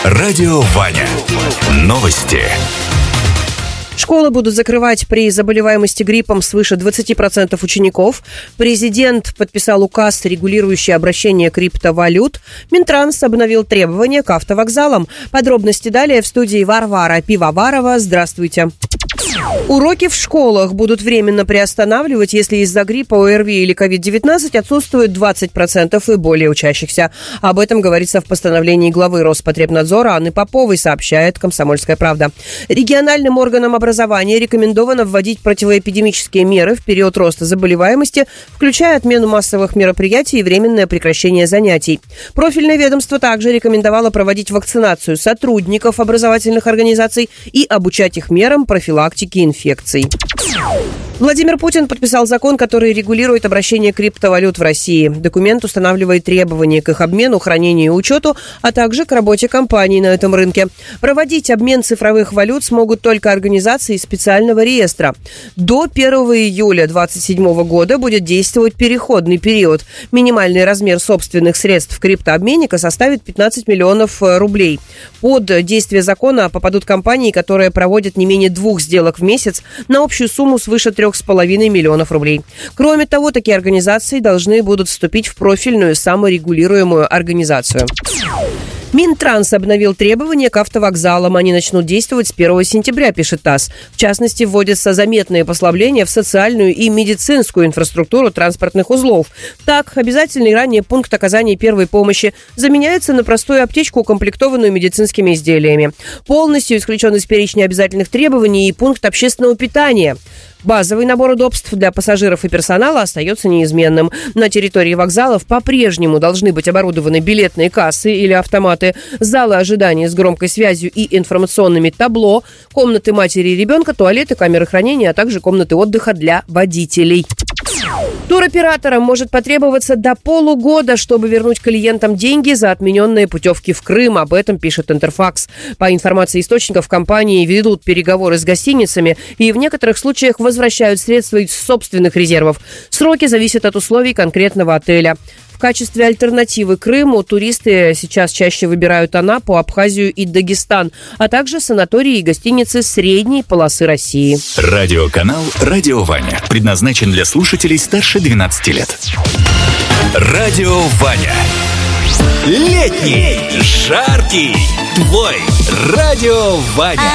Радио Ваня. Новости. Школы будут закрывать при заболеваемости гриппом свыше 20% учеников. Президент подписал указ, регулирующий обращение криптовалют. Минтранс обновил требования к автовокзалам. Подробности далее в студии Варвара Пивоварова. Здравствуйте. Уроки в школах будут временно приостанавливать, если из-за гриппа, ОРВИ или COVID-19 отсутствует 20% и более учащихся. Об этом говорится в постановлении главы Роспотребнадзора Анны Поповой, сообщает «Комсомольская правда». Региональным органам образования рекомендовано вводить противоэпидемические меры в период роста заболеваемости, включая отмену массовых мероприятий и временное прекращение занятий. Профильное ведомство также рекомендовало проводить вакцинацию сотрудников образовательных организаций и обучать их мерам профилактики инфекций. Владимир Путин подписал закон, который регулирует обращение криптовалют в России. Документ устанавливает требования к их обмену, хранению и учету, а также к работе компаний на этом рынке. Проводить обмен цифровых валют смогут только организации специального реестра. До 1 июля 2027 года будет действовать переходный период. Минимальный размер собственных средств криптообменника составит 15 миллионов рублей. Под действие закона попадут компании, которые проводят не менее 2 сделок в месяц на общую сумму свыше 3,5 миллионов рублей. Кроме того, такие организации должны будут вступить в профильную саморегулируемую организацию. Минтранс обновил требования к автовокзалам. Они начнут действовать с 1 сентября, пишет ТАСС. В частности, вводятся заметные послабления в социальную и медицинскую инфраструктуру транспортных узлов. Так, обязательный ранее пункт оказания первой помощи заменяется на простую аптечку, укомплектованную медицинскими изделиями. Полностью исключен из перечня обязательных требований и пункт общественного питания. Базовый набор удобств для пассажиров и персонала остается неизменным. На территории вокзалов по-прежнему должны быть оборудованы билетные кассы или автоматы, залы ожидания с громкой связью и информационными табло, комнаты матери и ребенка, туалеты, камеры хранения, а также комнаты отдыха для водителей. Туроператорам может потребоваться до полугода, чтобы вернуть клиентам деньги за отмененные путевки в Крым. Об этом пишет Интерфакс. По информации источников, компании ведут переговоры с гостиницами и в некоторых случаях возвращают средства из собственных резервов. Сроки зависят от условий конкретного отеля. В качестве альтернативы Крыму туристы сейчас чаще выбирают Анапу, Абхазию и Дагестан, а также санатории и гостиницы средней полосы России. Радиоканал «Радио Ваня» предназначен для слушателей старше 12 лет. Радио Ваня. Летний, жаркий, твой Радио Ваня.